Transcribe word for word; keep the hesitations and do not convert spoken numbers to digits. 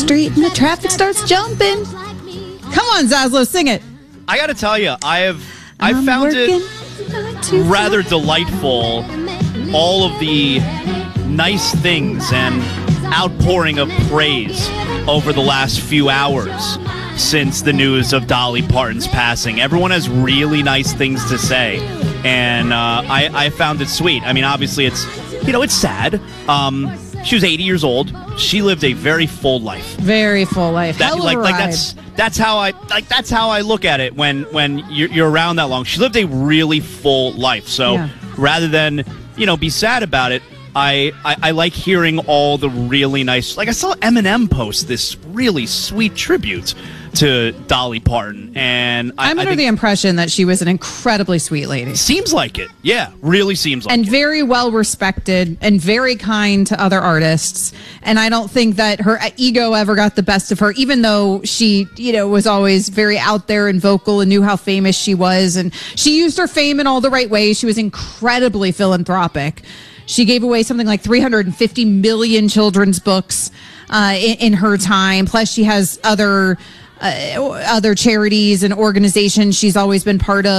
street and the traffic starts jumping. Come on, Zaslow, sing it. I got to tell you, I have I I'm found working it rather delightful, all of the nice things and outpouring of praise over the last few hours since the news of Dolly Parton's passing. Everyone has really nice things to say, and uh, I, I found it sweet. I mean, obviously, it's, you know, it's sad. Um, she was eighty years old. She lived a very full life. Very full life. That, Hell of like, a like ride. that's that's how I like that's how I look at it when when you're, you're around that long. She lived a really full life. So Yeah. rather than, you know, be sad about it, I, I I like hearing all the really nice. Like I saw Eminem post this really sweet tribute to Dolly Parton, and I, I'm I under think the impression that she was an incredibly sweet lady. seems like it. Yeah, really seems like And it. very well respected and very kind to other artists. And I don't think that her ego ever got the best of her, even though she, you know, was always very out there and vocal and knew how famous she was. And she used her fame in all the right ways. She was incredibly philanthropic. She gave away something like three hundred fifty million children's books uh, in, in her time. Plus, she has other uh, other charities and organizations she's always been part of.